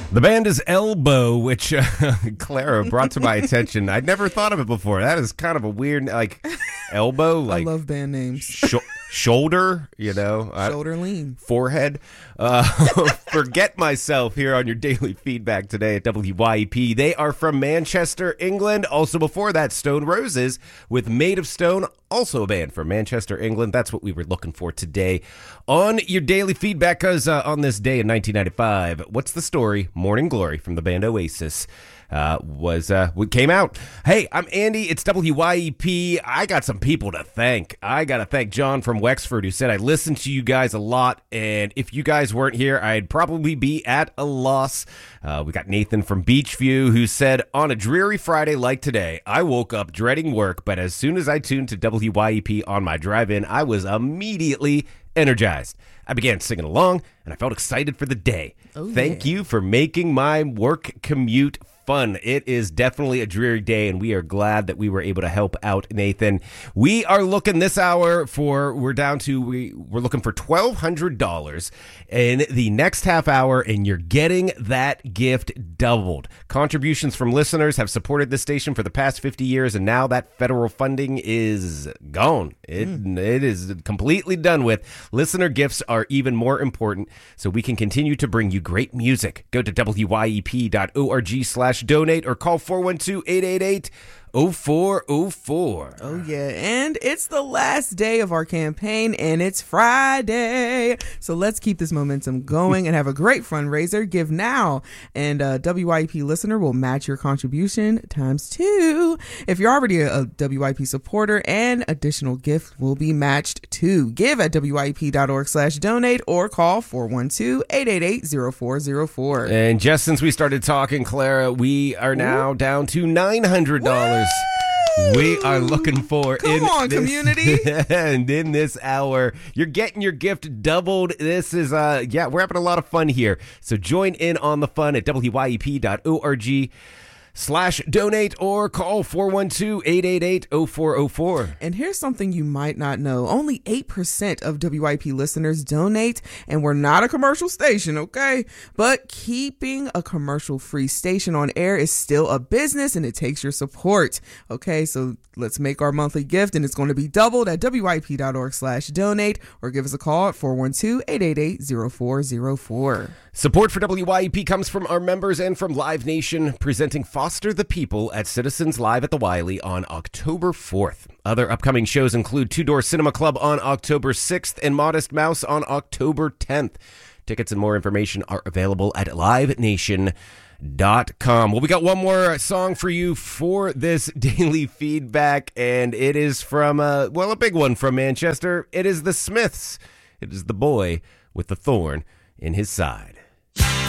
The band is Elbow, which Clara brought to my attention. I'd never thought of it before. That is kind of a weird, like, elbow. Like, I love band names. Shoulder, you know. Shoulder lean. Forehead. Forget Myself here on your daily feedback today at WYEP. They are from Manchester, England. Also before that, Stone Roses with Made of Stone, also a band from Manchester, England. That's what we were looking for today on your daily feedback, because on this day in 1995, what's the story? Morning Glory from the band Oasis what came out. Hey, I'm Andy. It's WYEP. I got some people to thank. I got to thank John from Wexford, who said, I listen to you guys a lot, and if you guys weren't here, I'd probably be at a loss. We got Nathan from Beachview, who said, on a dreary Friday like today, I woke up dreading work, but as soon as I tuned to WYEP on my drive-in, I was immediately energized. I began singing along, and I felt excited for the day. Thank you for making my work commute fun. It is definitely a dreary day, and we are glad that we were able to help out Nathan. We are looking this hour for, we're looking for $1,200 in the next half hour, and you're getting that gift doubled. Contributions from listeners have supported this station for the past 50 years, and now that federal funding is gone. It is completely done with. Listener gifts are even more important, so we can continue to bring you great music. Go to wyep.org/donate or call 412-888-0404. Oh, yeah. And it's the last day of our campaign, and it's Friday. So let's keep this momentum going and have a great fundraiser. Give now, and a WYEP listener will match your contribution ×2. If you're already a WYEP supporter, an additional gift will be matched too. Give at wyep.org/donate or call 412-888-0404. And just since we started talking, Clara, we are now down to $900. We are looking for community. And in this hour, you're getting your gift doubled. This is we're having a lot of fun here. So join in on the fun at wyep.org/donate or call 412-888-0404. And here's something you might not know. Only 8% of WYP listeners donate, and we're not a commercial station, okay? But keeping a commercial-free station on air is still a business, and it takes your support, okay? So let's make our monthly gift, and it's going to be doubled at wyp.org/donate or give us a call at 412-888-0404. Support for WYEP comes from our members and from Live Nation, presenting Foster the People at Citizens Live at the Wiley on October 4th. Other upcoming shows include Two Door Cinema Club on October 6th and Modest Mouse on October 10th. Tickets and more information are available at livenation.com. Well, we got one more song for you for this daily feedback, and it is from, a big one from Manchester. It is the Smiths. It is The Boy with the Thorn in His Side.